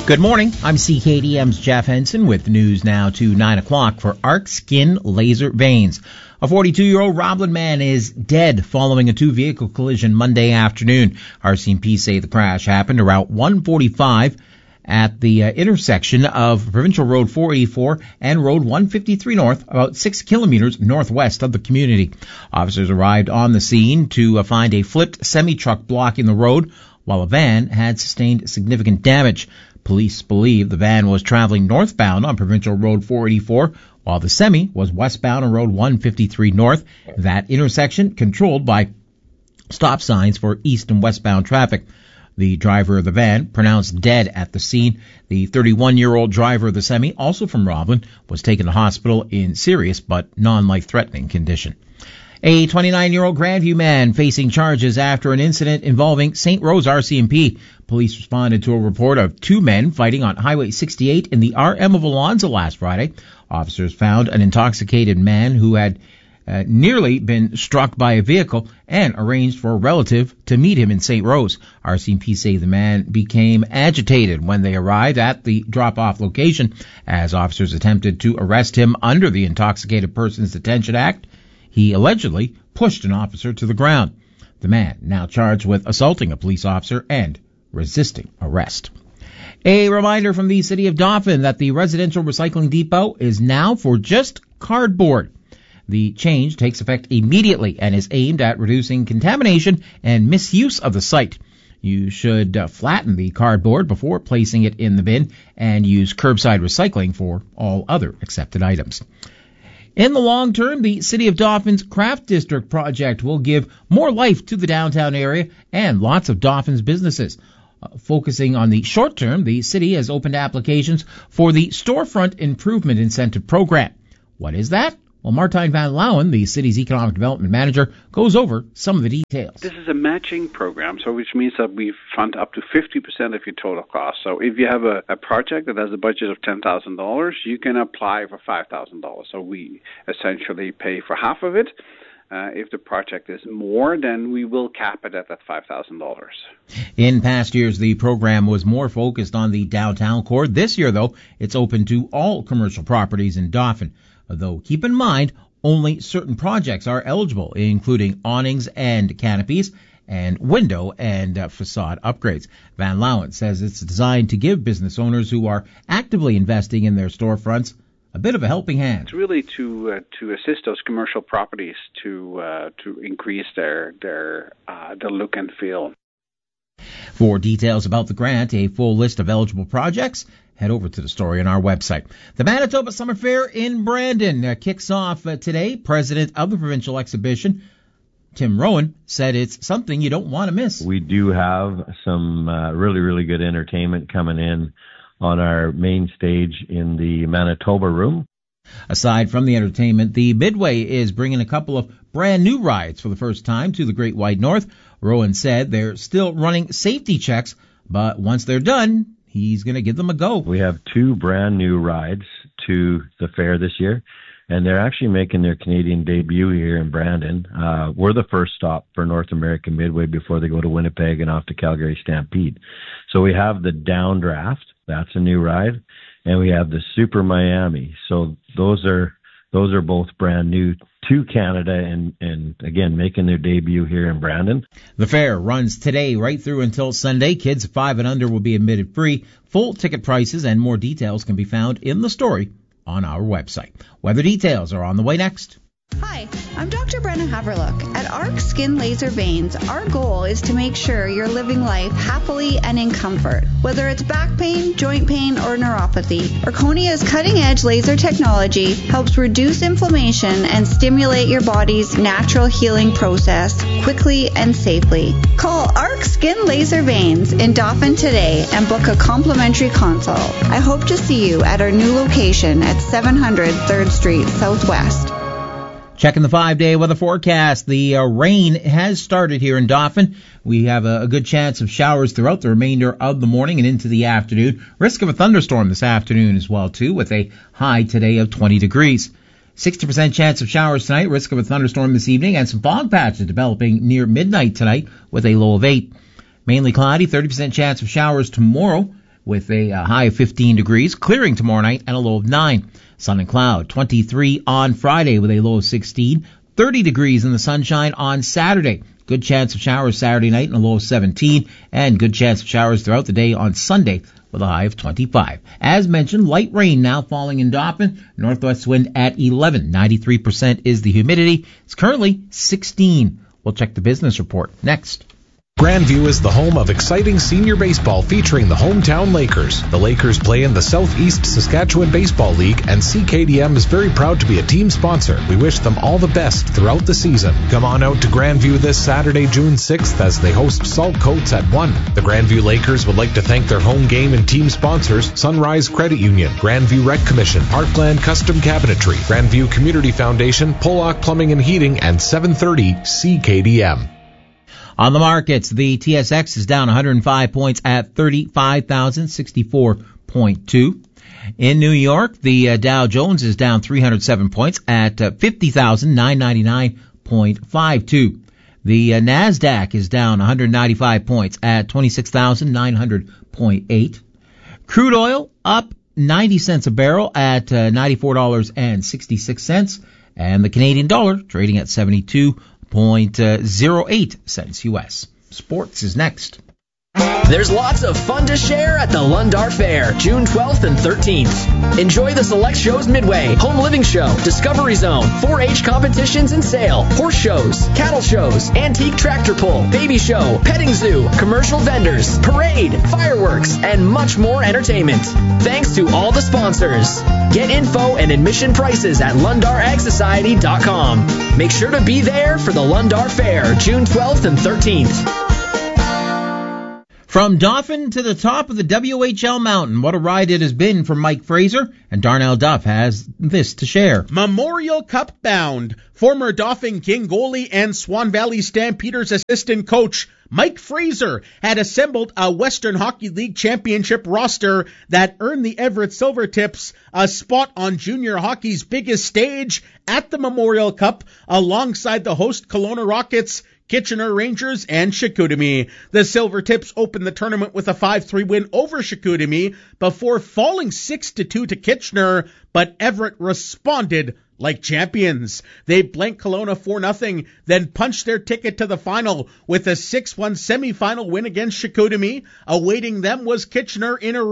Good morning. I'm CKDM's Jeff Henson with news now to 9 o'clock for Arc Skin Laser Veins. A 42-year-old Roblin man is dead following a two-vehicle collision Monday afternoon. RCMP say the crash happened around 1:45 at the intersection of Provincial Road 484 and Road 153 North, about 6 kilometers northwest of the community. Officers arrived on the scene to find a flipped semi-truck blocking the road, while a van had sustained significant damage. Police believe the van was traveling northbound on Provincial Road 484, while the semi was westbound on Road 153 North, that intersection controlled by stop signs for east and westbound traffic. The driver of the van, pronounced dead at the scene. The 31-year-old driver of the semi, also from Roblin, was taken to hospital in serious but non-life-threatening condition. A 29-year-old Grandview man facing charges after an incident involving St. Rose RCMP. Police responded to a report of two men fighting on Highway 68 in the RM of Alonzo last Friday. Officers found an intoxicated man who had nearly been struck by a vehicle and arranged for a relative to meet him in St. Rose. RCMP say the man became agitated when they arrived at the drop-off location. As officers attempted to arrest him under the Intoxicated Persons Detention Act, he allegedly pushed an officer to the ground. The man now charged with assaulting a police officer and resisting arrest. A reminder from the City of Dauphin that the residential recycling depot is now for just cardboard. The change takes effect immediately and is aimed at reducing contamination and misuse of the site. You should flatten the cardboard before placing it in the bin and use curbside recycling for all other accepted items. In the long term, the City of Dauphin's Craft District project will give more life to the downtown area and lots of Dauphin's businesses. Focusing on the short term, the city has opened applications for the Storefront Improvement Incentive Program. What is that? Well, Martijn van Lauwen, the city's economic development manager, goes over some of the details. This is a matching program, so which means that we fund up to 50% of your total cost. So if you have a project that has a budget of $10,000, you can apply for $5,000. So we essentially pay for half of it. If the project is more, then we will cap it at that $5,000. In past years, the program was more focused on the downtown core. This year, though, it's open to all commercial properties in Dauphin. Though keep in mind, only certain projects are eligible, including awnings and canopies and window and facade upgrades. Van Lauwen says it's designed to give business owners who are actively investing in their storefronts a bit of a helping hand. It's really to assist those commercial properties to increase their look and feel. For details about the grant, a full list of eligible projects, head over to the story on our website. The Manitoba Summer Fair in Brandon kicks off today. President of the provincial exhibition, Tim Rowan, said it's something you don't want to miss. We do have some really, really good entertainment coming in on our main stage in the Manitoba Room. Aside from the entertainment, the Midway is bringing a couple of brand new rides for the first time to the Great White North. Rowan said they're still running safety checks, but once they're done, he's going to give them a go. We have two brand new rides to the fair this year, and they're actually making their Canadian debut here in Brandon. We're the first stop for North American Midway before they go to Winnipeg and off to Calgary Stampede. So we have the Downdraft, that's a new ride, and we have the Super Miami. So those are both brand new to Canada and again, making their debut here in Brandon. The fair runs today right through until Sunday. Kids 5 and under will be admitted free. Full ticket prices and more details can be found in the story on our website. Weather details are on the way next. Hi, I'm Dr. Brenna Haverlook. At Arc Skin Laser Veins, our goal is to make sure you're living life happily and in comfort. Whether it's back pain, joint pain, or neuropathy, Arconia's cutting-edge laser technology helps reduce inflammation and stimulate your body's natural healing process quickly and safely. Call Arc Skin Laser Veins in Dauphin today and book a complimentary consult. I hope to see you at our new location at 700 3rd Street Southwest. Checking the 5-day weather forecast. The rain has started here in Dauphin. We have a good chance of showers throughout the remainder of the morning and into the afternoon. Risk of a thunderstorm this afternoon as well, too, with a high today of 20 degrees. 60% chance of showers tonight, risk of a thunderstorm this evening, and some fog patches developing near midnight tonight with a low of 8. Mainly cloudy, 30% chance of showers tomorrow. with a high of 15 degrees, clearing tomorrow night and a low of 9. Sun and cloud, 23 on Friday with a low of 16, 30 degrees in the sunshine on Saturday. Good chance of showers Saturday night and a low of 17, and good chance of showers throughout the day on Sunday with a high of 25. As mentioned, light rain now falling in Dauphin. Northwest wind at 11. 93% is the humidity. It's currently 16. We'll check the business report next. Grandview is the home of exciting senior baseball featuring the hometown Lakers. The Lakers play in the Southeast Saskatchewan Baseball League, and CKDM is very proud to be a team sponsor. We wish them all the best throughout the season. Come on out to Grandview this Saturday, June 6th, as they host Salt Coats at 1. The Grandview Lakers would like to thank their home game and team sponsors, Sunrise Credit Union, Grandview Rec Commission, Parkland Custom Cabinetry, Grandview Community Foundation, Pollock Plumbing and Heating, and 730 CKDM. On the markets, the TSX is down 105 points at 35,064.2. In New York, the Dow Jones is down 307 points at 50,999.52. The NASDAQ is down 195 points at 26,900.8. Crude oil up 90 cents a barrel at $94.66. And the Canadian dollar trading at 72.08 cents U.S. Sports is next. There's lots of fun to share at the Lundar Fair, June 12th and 13th. Enjoy the select shows midway, home living show, Discovery Zone, 4-H competitions and sale, horse shows, cattle shows, antique tractor pull, baby show, petting zoo, commercial vendors, parade, fireworks, and much more entertainment. Thanks to all the sponsors. Get info and admission prices at LundarAgSociety.com. Make sure to be there for the Lundar Fair, June 12th and 13th. From Dauphin to the top of the WHL mountain, what a ride it has been for Mike Fraser, and Darnell Duff has this to share. Memorial Cup bound. Former Dauphin King goalie and Swan Valley Stampeders assistant coach Mike Fraser had assembled a Western Hockey League championship roster that earned the Everett Silvertips a spot on junior hockey's biggest stage at the Memorial Cup alongside the host Kelowna Rockets, Kitchener Rangers, and Chicoutimi. The Silvertips opened the tournament with a 5-3 win over Chicoutimi before falling 6-2 to Kitchener, but Everett responded like champions. They blanked Kelowna 4-0, then punched their ticket to the final with a 6-1 semifinal win against Chicoutimi. Awaiting them was Kitchener in a